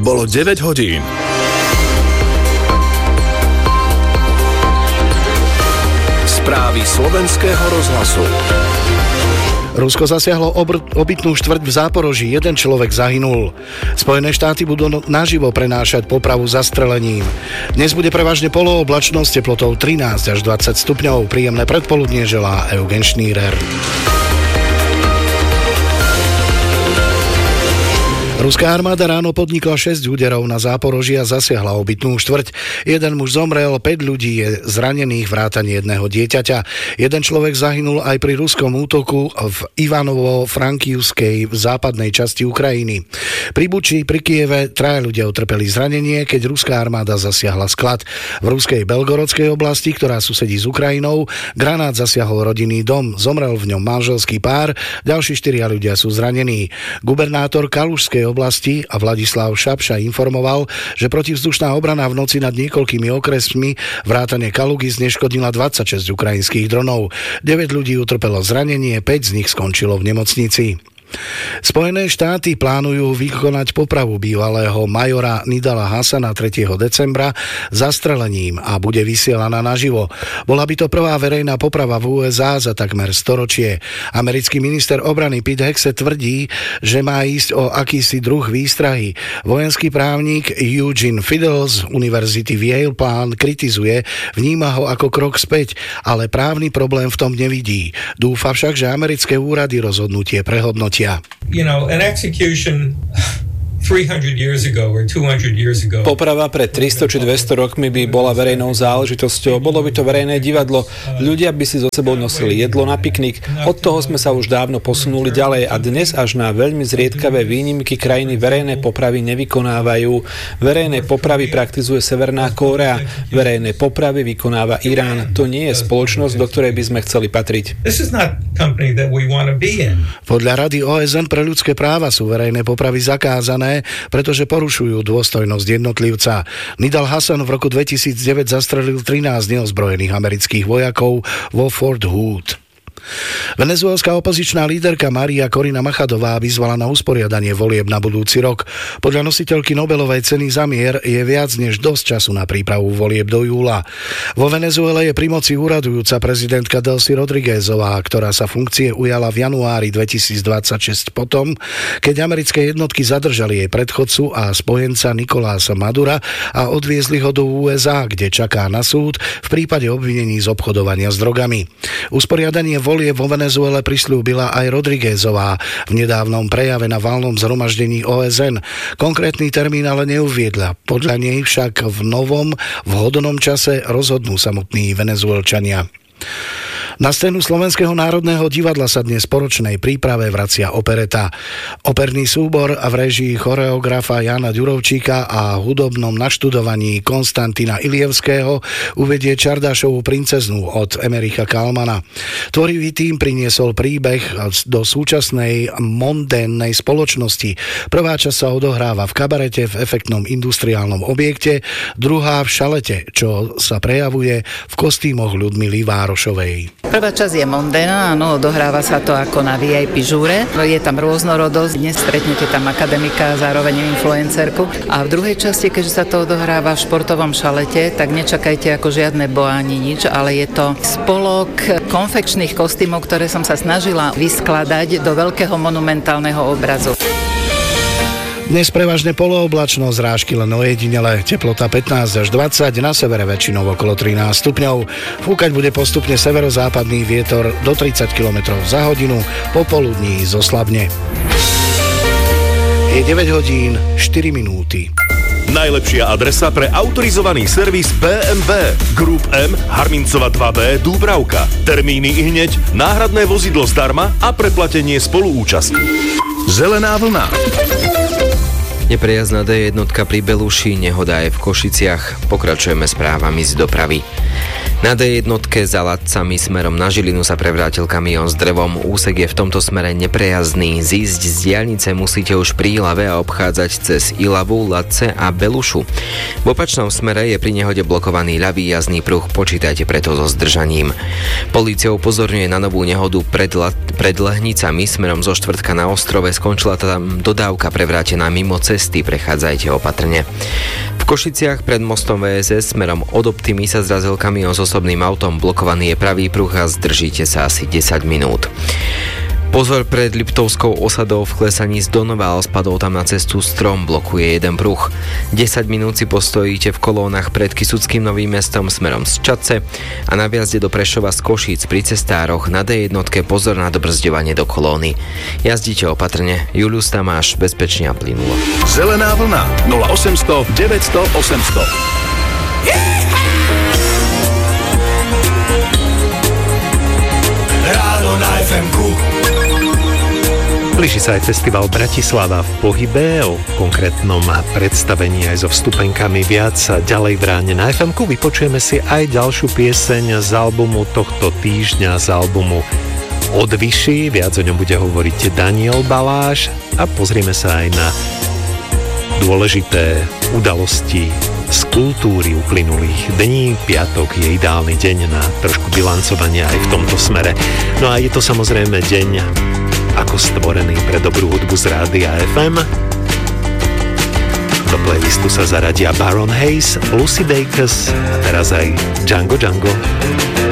bolo 9 hodín. Správy slovenského rozhlasu. Rusko zasiahlo obytnú štvrť v Záporoží, jeden človek zahynul. Spojené štáty budú naživo prenášať popravu zastrelením. Dnes bude prevažne polooblačno s teplotou 13 až 20 stupňov. Príjemné predpoludnie želá Eugen Schneider. Ruská armáda ráno podnikla 6 úderov na Záporoží a zasiahla obytnú štvrť. Jeden muž zomrel, 5 ľudí je zranených vrátane jedného dieťaťa. Jeden človek zahynul aj pri ruskom útoku v Ivanovo-Frankivskej v západnej časti Ukrajiny. Pri Buči, pri Kieve 3 ľudia utrpeli zranenie, keď ruská armáda zasiahla sklad. V ruskej Belgorodskej oblasti, ktorá susedí s Ukrajinou, granát zasiahol rodinný dom. Zomrel v ňom manželský pár, ďalší 4 ľudia sú zranení. Gubernátor Kalužskej oblasti a Vladislav Šapša informoval, že protivzdušná obrana v noci nad niekoľkými okresmi vrátane Kalugy zneškodnila 26 ukrajinských dronov. 9 ľudí utrpelo zranenie, 5 z nich skončilo v nemocnici. Spojené štáty plánujú vykonať popravu bývalého majora Nidala Hassana 3. decembra zastrelením a bude vysielaná naživo. Bola by to prvá verejná poprava v USA za takmer storočie. Americký minister obrany Pete Hegseth tvrdí, že má ísť o akýsi druh výstrahy. Vojenský právnik Eugene Fidel z univerzity v Yale plán kritizuje, vníma ho ako krok späť, ale právny problém v tom nevidí. Dúfa však, že americké úrady rozhodnutie prehodnotia. You know, an execution 300 years ago or 200 years ago. Poprava pred 300 či 200 rokmi by bola verejnou záležitosťou, bolo by to verejné divadlo, ľudia by si so sebou nosili jedlo na piknik, od toho sme sa už dávno posunuli ďalej a dnes až na veľmi zriedkavé výnimky krajiny verejné popravy nevykonávajú. Verejné popravy praktizuje Severná Kórea, verejné popravy vykonáva Irán. To nie je spoločnosť, do ktorej by sme chceli patriť. Podľa Rady OSN pre ľudské práva sú verejné popravy zakázané, pretože porušujú dôstojnosť jednotlivca. Nidal Hassan v roku 2009 zastrelil 13 neozbrojených amerických vojakov vo Fort Hood. Venezuelská opozičná líderka Maria Corina Machadová vyzvala na usporiadanie volieb na budúci rok. Podľa nositeľky Nobelovej ceny za mier je viac než dosť času na prípravu volieb do júla. Vo Venezuele je pri moci úradujúca prezidentka Delcy Rodríguezová, ktorá sa funkcie ujala v januári 2026 potom, keď americké jednotky zadržali jej predchodcu a spojenca Nicolása Madura a odviezli ho do USA, kde čaká na súd v prípade obvinení z obchodovania s drogami. Usporiadanie volieb vo Venezuele prisľúbila aj Rodríguezová v nedávnom prejave na valnom zhromaždení OSN. Konkrétny termín ale neuviedla. Podľa nej však v novom, vhodnom čase rozhodnú samotní Venezuelčania. Na scénu Slovenského národného divadla sa dnes po ročnej príprave vracia opereta. Operný súbor v réžii choreografa Jana Ďurovčíka a hudobnom naštudovaní Konstantina Ilievského uvedie Čardášovú princeznu od Emericha Kalmana. Tvorivý tím priniesol príbeh do súčasnej mondénnej spoločnosti. Prvá časť sa odohráva v kabarete v efektnom industriálnom objekte, druhá v šalete, čo sa prejavuje v kostýmoch Ľudmily Várošovej. Prvá časť je mondénna, áno, odohráva sa to ako na VIP žúre. Je tam rôznorodosť, dnes stretnete tam akademika a zároveň influencerku. A v druhej časti, keďže sa to odohráva v športovom šalete, tak nečakajte ako žiadne boa ani nič, ale je to spolok konfekčných kostýmov, ktoré som sa snažila vyskladať do veľkého monumentálneho obrazu. Dnes prevažne polooblačno, zrážky len ojedinele, teplota 15 až 20, na severe väčšinou okolo 13 stupňov. Fúkať bude postupne severozápadný vietor do 30 km za hodinu, popoludní zoslabne. Je 9 hodín 4 minúty. Najlepšia adresa pre autorizovaný servis BMW. Group M, Harmincova 2B, Dúbravka. Termíny i hneď, náhradné vozidlo zdarma a preplatenie spoluúčasti. Zelená vlna. Neprejazná D1 pri Beluši, nehoda je v Košiciach. Pokračujeme správami z dopravy. Na D1 za Ladcami smerom na Žilinu sa prevrátil kamión s drevom. Úsek je v tomto smere neprejazdný. Zísť z diaľnice musíte už pri Ilave a obchádzať cez Ilavu, Ladce a Belušu. V opačnom smere je pri nehode blokovaný ľavý jazdný pruh. Počítajte preto so zdržaním. Polícia upozorňuje na novú nehodu pred Lehnicami smerom zo Štvrtka na Ostrove. Skončila tam dodávka prevrátená mimo cesty. Prechádzajte opatrne. V Košiciach pred mostom VSS smerom od Optimy sa zrazil kamión s osobným autom. Blokovaný je pravý pruh a zdržíte sa asi 10 minút. Pozor pred Liptovskou osadou v Klesaní z Donoval, spadol tam na cestu strom, blokuje jeden pruh. 10 minút si postojíte v kolónach pred Kysuckým Novým Mestom smerom z Čadce a na viazde do Prešova z Košíc pri cestároch na D1 pozor na dobrzďovanie do kolóny. Jazdíte opatrne, Julius Tamáš, bezpečne a plynulo. Zelená vlna 0800 900 800. Ráno na FM-ku. Blíži sa aj festival Bratislava v pohybe, o konkrétnom predstavení aj so vstupenkami viac ďalej v Ráne na FM-ku. Vypočujeme si aj ďalšiu pieseň z albumu tohto týždňa, z albumu Odvyši. Viac o ňom bude hovoriť Daniel Baláš a pozrieme sa aj na dôležité udalosti z kultúry uplynulých dní. Piatok je ideálny deň na trošku bilancovania aj v tomto smere. No a je to samozrejme deň ako stvorený pre dobrú hudbu z Rádia FM. Do playlistu sa zaradia Baron Hayes, Lucy Dacus a teraz aj Django Django.